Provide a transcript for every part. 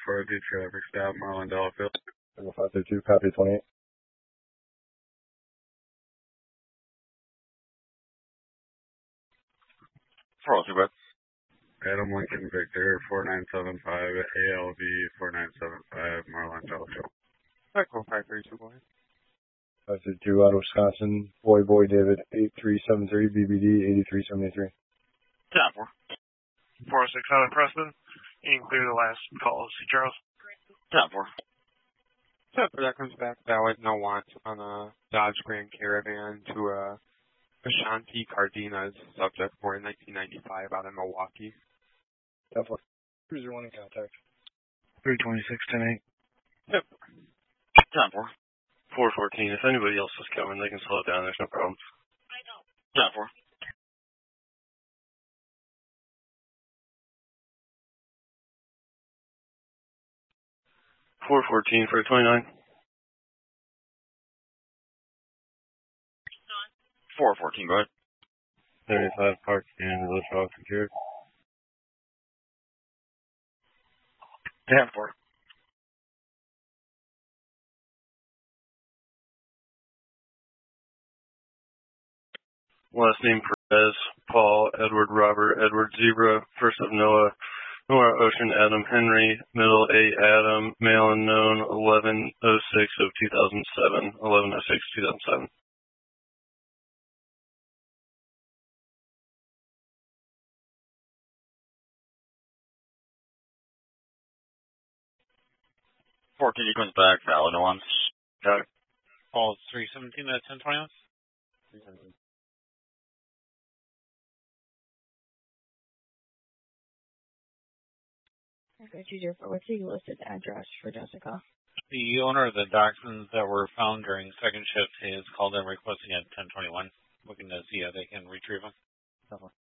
for a D traffic stop, Marlin Delafield. 532, copy 28. Adam Lincoln Victor, 4975, ALV 4975, Marlin Delafield. Echo 532, go ahead. 532 out of Wisconsin, Boy David, 8373, BBD 8373. 10-4. 406 out of Preston, include the last call, C. Charles. 10-4. 10-4, that comes back valid, no want on a Dodge Grand Caravan to Ashanti Cardenas, subject for 1995 out of Milwaukee. 10-4. Cruiser 1 in contact. 326, 10-8. Yep. 10-4. 414, if anybody else is coming, they can slow it down, there's no problem. 10-4. 414 for 29. 414, go ahead. 35 Park and Village Hall secured. 10-4. Last name Perez, Paul, Edward, Robert, Edward, Zebra, first of Noah, Nora, Ocean, Adam, Henry, middle A, Adam, male unknown, 1106 of 2007, 1106, 2007. 14, he comes back, valid once. Got it. Paul 317 at 1021. 317. What's the listed address for Jessica? The owner of the dachshunds that were found during second shift has called in requesting at 1021, looking to see how they can retrieve them. Definitely.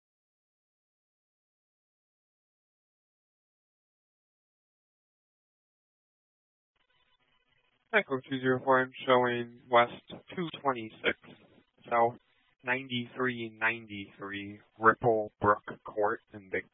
Echo 204, I'm showing west 226, south 9393, Ripple Brook Court in Big